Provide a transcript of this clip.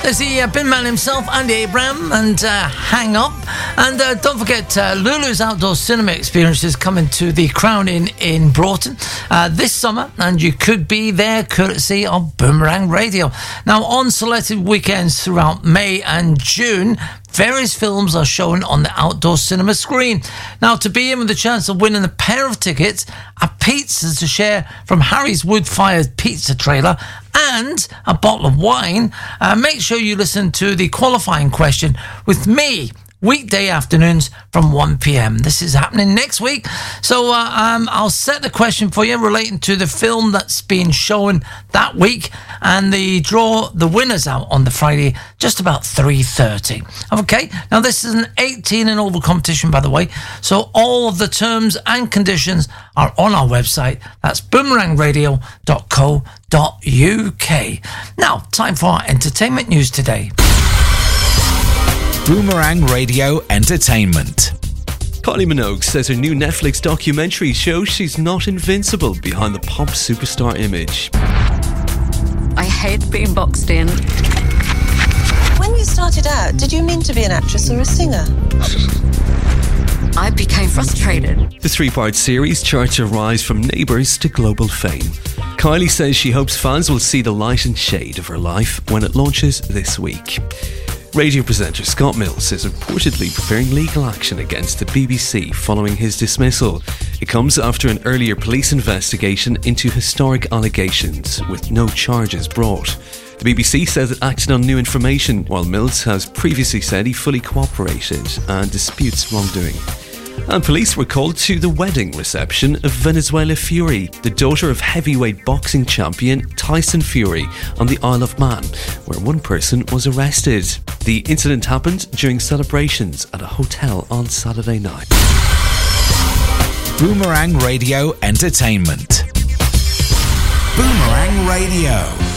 There's the bin man himself, Andy Abraham, and Hang Up. And don't forget, Lulu's Outdoor Cinema Experience is coming to the Crown Inn in Broughton this summer, and you could be there courtesy of Boomerang Radio. Now, on selected weekends throughout May and June, various films are shown on the outdoor cinema screen. Now, to be in with a chance of winning a pair of tickets, a pizza to share from Harry's wood-fired pizza trailer, and a bottle of wine, make sure you listen to the qualifying question with me, weekday afternoons from 1 p.m. This is happening next week. So I'll set the question for you relating to the film that's been shown that week, and the winners out on the Friday just about 3:30. Okay, now this is an 18 and over competition, by the way, so all of the terms and conditions are on our website. That's boomerangradio.co.uk. Now, time for our entertainment news today. Boomerang Radio Entertainment. Kylie Minogue says her new Netflix documentary shows she's not invincible behind the pop superstar image. I hate being boxed in. When you started out, did you mean to be an actress or a singer? I became frustrated. The three-part series charts her rise from Neighbours to global fame. Kylie says she hopes fans will see the light and shade of her life when it launches this week. Radio presenter Scott Mills is reportedly preparing legal action against the BBC following his dismissal. It comes after an earlier police investigation into historic allegations with no charges brought. The BBC says it acted on new information, while Mills has previously said he fully cooperated and disputes wrongdoing. And police were called to the wedding reception of Venezuela Fury, the daughter of heavyweight boxing champion Tyson Fury, on the Isle of Man, where one person was arrested. The incident happened during celebrations at a hotel on Saturday night. Boomerang Radio Entertainment. Boomerang Radio.